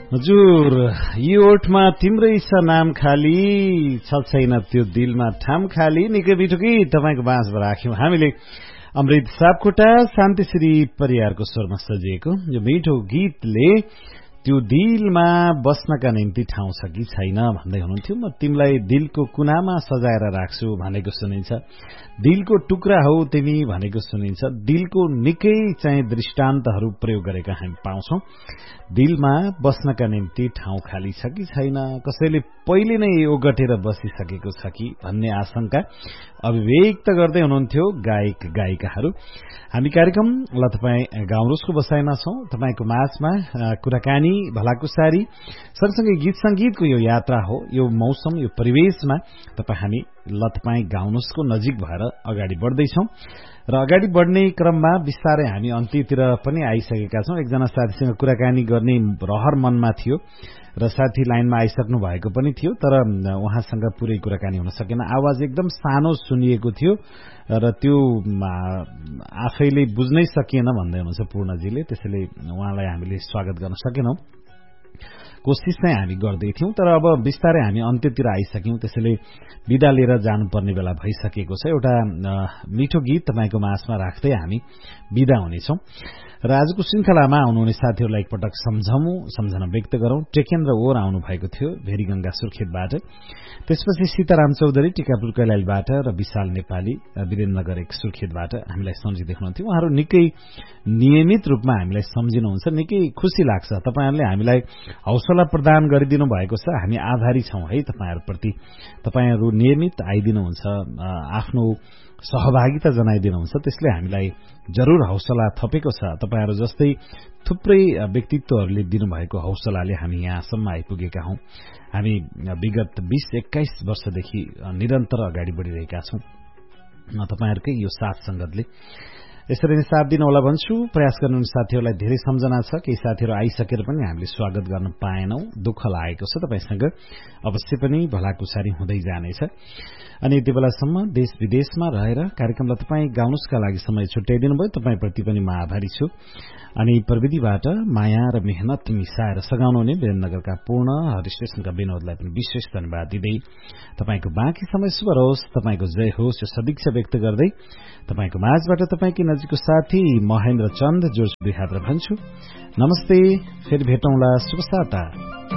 हजुर यो ओठमा तिम्रै छ नाम खाली छ छैन त्यो दिलमा ठाम खाली निकै मिठो गीत तपाईँको बाँसमा राख्यौं हामीले। अमृत सापकोटा शान्तिश्री परियारको स्वरमा सजिएको यो मिठो गीतले त्यो दिलमा बस्नका निम्ति ठाउँ छ कि छैन भन्दै हुनुहुन्थ्यो। म तिमीलाई दिलको कुनामा सजाएर राख्छु भनेको सुनिन्छ, दिलको टुक्रा हौ तिमी भनेको सुनिन्छ। दिलको निकै चाहिँ दृष्टान्तहरू प्रयोग गरेका हामी पाउँछौं। दिलमा बस्नका निम्ति ठाउँ खाली छ कि छैन, कसैले पहिले नै ओगटेर बसिसकेको छ कि भन्ने आशंका अभिव्यक्त गर्दै हुनुहुन्थ्यो गायक गायिकाहरू। हामी कार्यक्रम ल तपाईँ गाउँरोसको बसाइमा छौं। तपाईँको माझमा कुराकानी भलाकुसारी सँगसँगै गीत संगीतको यो यात्रा हो। यो मौसम यो परिवेशमा हामी ल तपाईँ गाउनुसको नजिक भएर अगाडि बढ्दैछौं र अगाडि बढ्ने क्रममा बिस्तारै हामी अन्त्यतिर पनि आइसकेका छौं। एकजना साथीसँग कुराकानी गर्ने रहर मनमा थियो र साथी लाइनमा आइसक्नु भएको पनि थियो, तर उहाँसँग पुरै कुराकानी हुन सकेन। आवाज एकदम सानो सुनिएको थियो र त्यो आफैले बुझ्नै सकिएन भन्दै हुनुहुन्छ पूर्णजीले। त्यसैले उहाँलाई हामीले स्वागत गर्न सकेनौं। कोशिश चाहिँ हामी गर्दैथ्यौं, तर अब बिस्तारै हामी अन्त्यतिर आइसक्यौं। त्यसैले विदा लिएर जानुपर्ने बेला भइसकेको छ। एउटा मिठो गीत तपाईँको माझमा राख्दै हामी विदा हुनेछौं र आजको श्रृंखलामा आउनुहुने साथीहरूलाई एकपटक सम्झना व्यक्त गरौं। टेकेन्द्र ओर आउनु भएको थियो भेरीगंगा सुर्खेतबाट, त्यसपछि सीताराम चौधरी टिकापुर कैलालीबाट र विशाल नेपाली वीरेन्द्रनगर एक सुर्खेतबाट हामीलाई सम्झिँदै हुनुहुन्थ्यो। उहाँहरू निकै नियमित रूपमा हामीलाई सम्झिनुहुन्छ, निकै खुशी लाग्छ। तपाईहरुले हामीलाई हौसला प्रदान गरिदिनु भएको छ। हामी आभारी छौं है तपाईहरुप्रति। तपाईहरु नियमित आइदिनुहुन्छ, आफ्नो सहभागिता जनाइदिनुहुन्छ, त्यसले हामीलाई जरूर हौसला थपेको छ। तपाईहरु जस्तै थुप्रै व्यक्तित्वहरूले दिनुभएको हौसलाले हामी यहाँसम्म आइपुगेका हौं। हामी विगत 20-21 वर्षदेखि निरन्तर अगाडि बढिरहेका छौं तपाईहरुकै यो साथ संगतले। यसरी नै साथ दिन होला भन्छु। प्रयास गर्नुहुने साथीहरूलाई धेरै सम्झना छ। केही साथीहरू आइसकेर पनि हामीले स्वागत गर्न पाएनौं, दुःख लागेको छ। तपाईसँग अवश्य पनि भलाकुसारी हुँदै जानेछ। अनि यति बेलासम्म देश विदेशमा रहेर कार्यक्रमलाई तपाईँ गाउनुसका लागि समय छुट्याइदिनु भयो, तपाईप्रति पनि म आभारी छु। अनि प्रविधिबाट माया र मेहनत मिसाएर सघाउनुहुने वीरेन्द्रनगरका पूर्ण, हरि स्टेशनका विनोदलाई पनि विशेष धन्यवाद दिँदै तपाईको बाँकी समय शुभ रहोस्, तपाईको जय होस् यो सदिच्छा व्यक्त गर्दै तपाईको माझबाट तपाईकी नजिकको साथी महेन्द्र चन्द जोश बिहार भन्छु। नमस्ते, फेरि भेटौँला। शुभ साता।